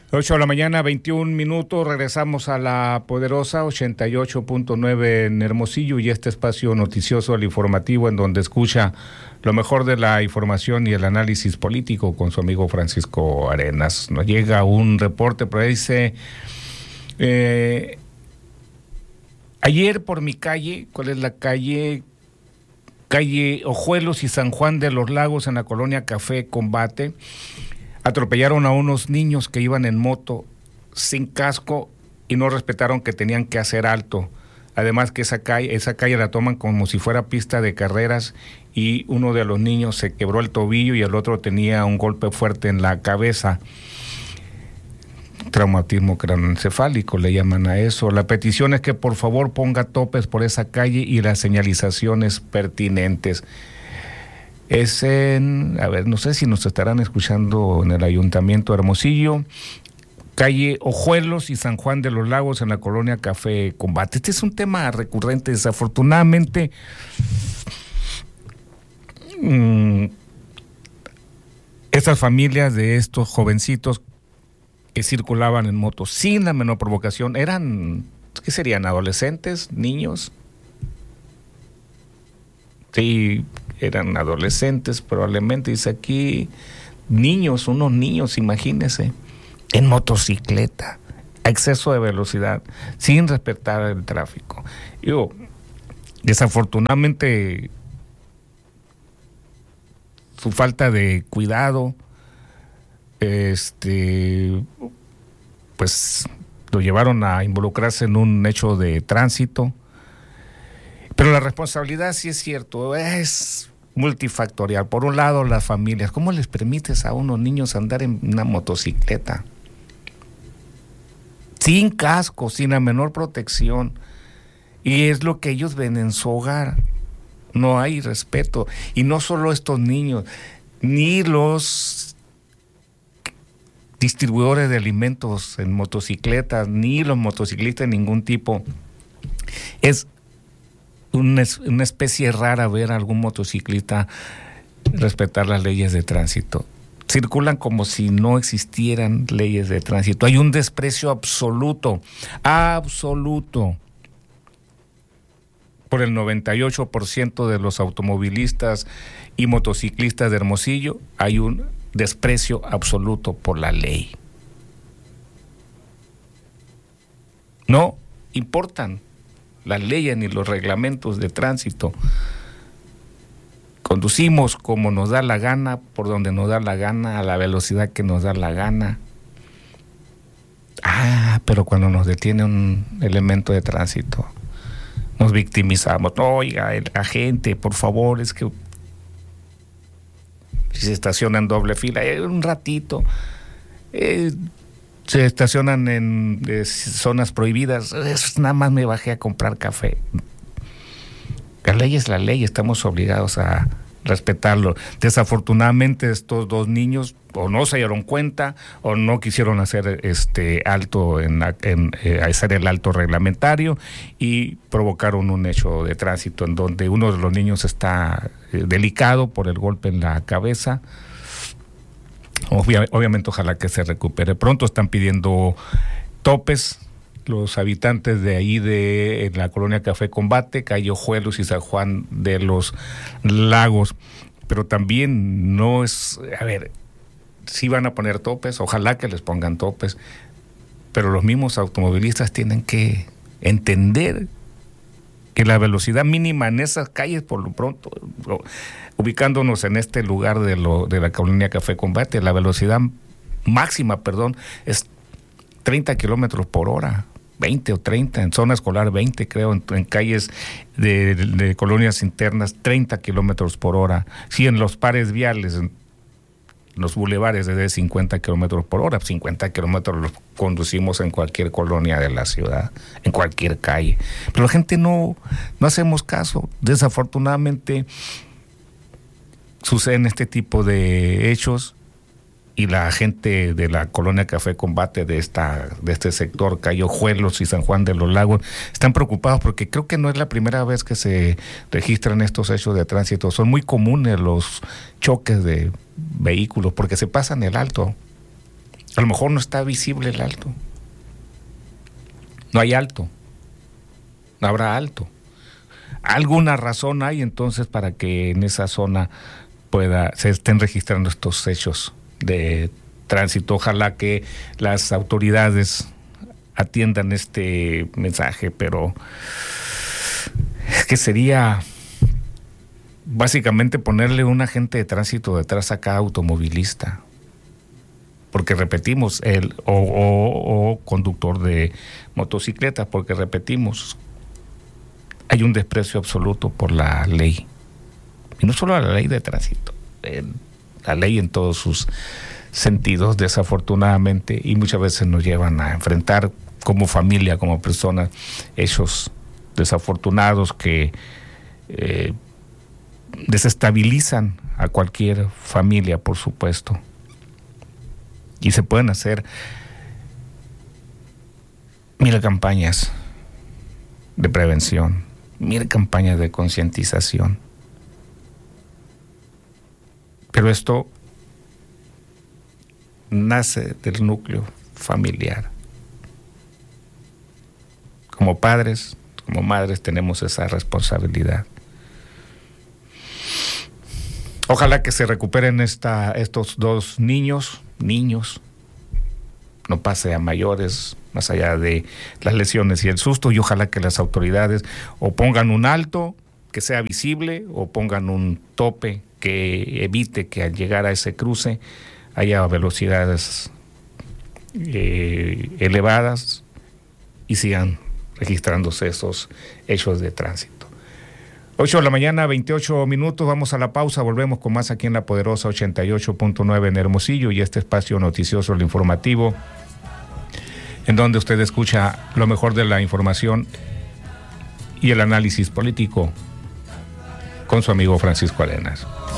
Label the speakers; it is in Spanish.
Speaker 1: 8 de la mañana, 21 minutos, regresamos a la poderosa 88.9 en Hermosillo y este espacio noticioso, el informativo, en donde escucha lo mejor de la información y el análisis político con su amigo Francisco Arenas. Nos llega un reporte, pero dice, ayer por mi calle, ¿cuál es la calle? Calle Ojuelos y San Juan de los Lagos, en la colonia Café Combate, atropellaron a unos niños que iban en moto sin casco y no respetaron que tenían que hacer alto. Además que esa calle la toman como si fuera pista de carreras y uno de los niños se quebró el tobillo y el otro tenía un golpe fuerte en la cabeza. Traumatismo craneoencefálico le llaman a eso. La petición es que por favor ponga topes por esa calle y las señalizaciones pertinentes. Es en, no sé si nos estarán escuchando en el Ayuntamiento de Hermosillo, calle Ojuelos y San Juan de los Lagos, en la colonia Café Combate. Este es un tema recurrente, desafortunadamente. Estas familias de estos jovencitos que circulaban en motos sin la menor provocación, eran, ¿qué serían? ¿Adolescentes? ¿Niños? Sí, eran adolescentes probablemente, dice aquí, niños, unos niños, imagínense, en motocicleta, a exceso de velocidad, sin respetar el tráfico. Desafortunadamente, su falta de cuidado, pues lo llevaron a involucrarse en un hecho de tránsito. Pero la responsabilidad, sí es cierto, es multifactorial. Por un lado, las familias. ¿Cómo les permites a unos niños andar en una motocicleta? Sin casco, sin la menor protección. Y es lo que ellos ven en su hogar. No hay respeto. Y no solo estos niños, ni los distribuidores de alimentos en motocicletas, ni los motociclistas de ningún tipo. Es una especie rara ver a algún motociclista respetar las leyes de tránsito. Circulan como si no existieran leyes de tránsito. Hay un desprecio absoluto por el 98% de los automovilistas y motociclistas de Hermosillo. Hay un desprecio absoluto por la ley. No importan las leyes ni los reglamentos de tránsito. Conducimos como nos da la gana, por donde nos da la gana, a la velocidad que nos da la gana. Pero cuando nos detiene un elemento de tránsito, nos victimizamos. Oiga, el agente, por favor, es que si se estaciona en doble fila, un ratito, se estacionan en zonas prohibidas, nada más me bajé a comprar café. La ley es la ley, estamos obligados a respetarlo. Desafortunadamente estos dos niños o no se dieron cuenta o no quisieron hacer alto hacer el alto reglamentario y provocaron un hecho de tránsito en donde uno de los niños está delicado por el golpe en la cabeza. Obviamente, ojalá que se recupere pronto. Están pidiendo topes los habitantes de ahí de la colonia Café Combate, calle Ojuelos y San Juan de los Lagos. Pero también no es, sí van a poner topes, ojalá que les pongan topes, pero los mismos automovilistas tienen que entender que la velocidad mínima en esas calles, por lo pronto, ubicándonos en este lugar de la colonia Café Combate, la velocidad máxima, es 30 kilómetros por hora, 20 o 30, en zona escolar 20 creo, en calles de colonias internas 30 kilómetros por hora. Sí, en los pares viales, en los bulevares de 50 kilómetros por hora, 50 kilómetros los conducimos en cualquier colonia de la ciudad, en cualquier calle. Pero la gente no hacemos caso. Desafortunadamente suceden este tipo de hechos y la gente de la colonia Café Combate de este sector, calle Ojuelos y San Juan de los Lagos, están preocupados porque creo que no es la primera vez que se registran estos hechos de tránsito. Son muy comunes los choques de vehículos porque se pasan el alto. A lo mejor no está visible el alto. No hay alto. No habrá alto. Alguna razón hay entonces para que en esa zona se estén registrando estos hechos de tránsito. Ojalá que las autoridades atiendan este mensaje, pero es que sería básicamente ponerle un agente de tránsito detrás a cada automovilista, porque repetimos, o conductor de motocicletas, porque repetimos, hay un desprecio absoluto por la ley, y no solo la ley de tránsito, la ley en todos sus sentidos, desafortunadamente, y muchas veces nos llevan a enfrentar como familia, como personas, hechos desafortunados que desestabilizan a cualquier familia, por supuesto. Y se pueden hacer 1000 campañas de prevención, 1000 campañas de concientización. Pero esto nace del núcleo familiar. Como padres, como madres, tenemos esa responsabilidad. Ojalá que se recuperen estos 2 niños, no pase a mayores, más allá de las lesiones y el susto, y ojalá que las autoridades o pongan un alto que sea visible o pongan un tope que evite que al llegar a ese cruce haya velocidades elevadas y sigan registrándose esos hechos de tránsito. 8 de la mañana, 28 minutos, vamos a la pausa, volvemos con más aquí en La Poderosa 88.9 en Hermosillo y este espacio noticioso, el informativo, en donde usted escucha lo mejor de la información y el análisis político con su amigo Francisco Arenas.